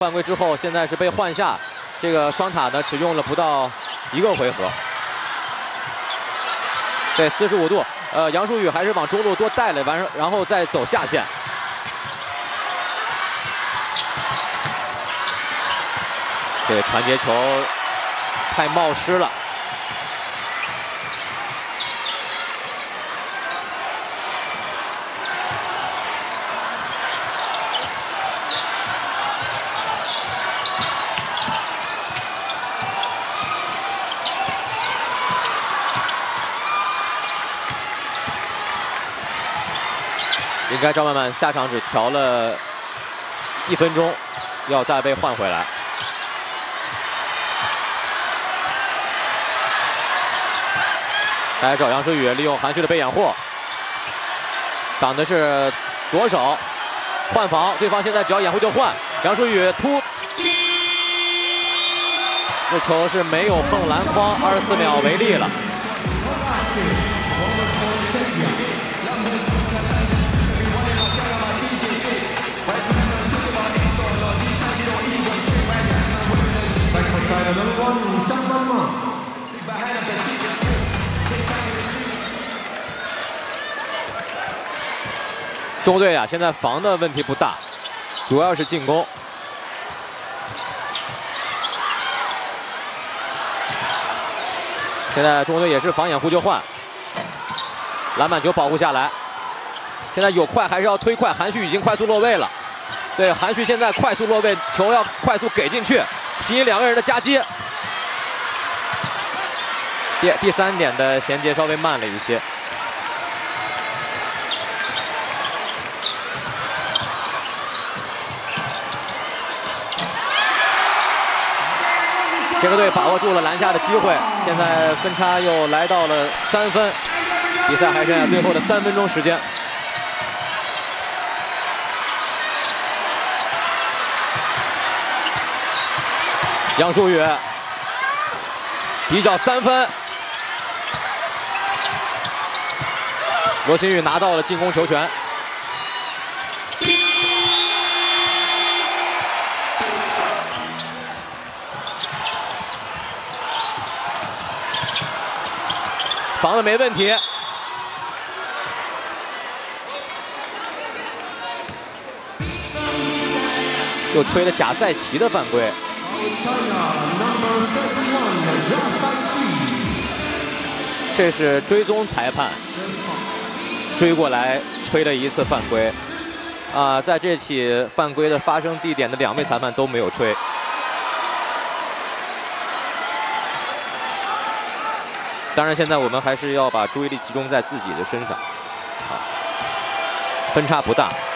犯规之后，现在是被换下，这个双塔呢只用了不到1个回合。对，45度，杨舒宇还是往中路多带了，然后再走下线。这个传接球太冒失了。 应该赵曼曼下场只调了1分钟，要再被换回来。来找杨舒宇，利用韩旭的被掩护，挡的是左手，换防，对方现在只要掩护就换。杨舒宇突，这球是没有碰篮筐，24秒为例了。 中国队啊，现在防的问题不大，主要是进攻。现在中国队也是防掩护就换，篮板球保护下来。现在有快还是要推快，韩旭已经快速落位了。对，韩旭现在快速落位，球要快速给进去，吸引2个人的夹击。第3点的衔接稍微慢了一些。 捷克队把握住了篮下的机会，现在分差又来到了3分，比赛还剩下最后的3分钟时间。杨舒宇底角3分，罗新宇拿到了进攻球权。 防的没问题，又吹了贾赛奇的犯规。这是追踪裁判追过来吹了1次犯规，在这起犯规的发生地点的2位裁判都没有吹。 当然，现在我们还是要把注意力集中在自己的身上，分差不大。